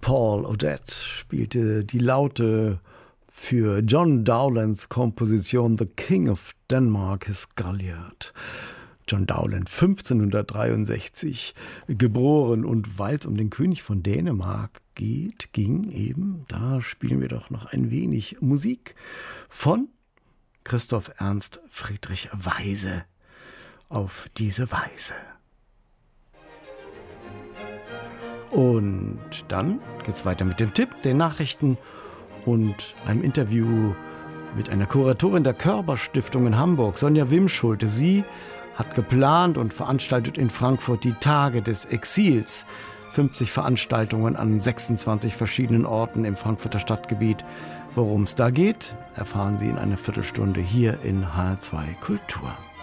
Paul Odette spielte die Laute für John Dowlands Komposition The King of Denmark His Galliard. John Dowland, 1563 geboren, und weil es um den König von Dänemark ging eben, da spielen wir doch noch ein wenig Musik von Christoph Ernst Friedrich Weise auf diese Weise. Und dann geht's weiter mit dem Tipp, den Nachrichten und einem Interview mit einer Kuratorin der Körber-Stiftung in Hamburg, Sonja Wimschulte. Sie hat geplant und veranstaltet in Frankfurt die Tage des Exils. 50 Veranstaltungen an 26 verschiedenen Orten im Frankfurter Stadtgebiet. Worum es da geht, erfahren Sie in einer Viertelstunde hier in HR2 Kultur.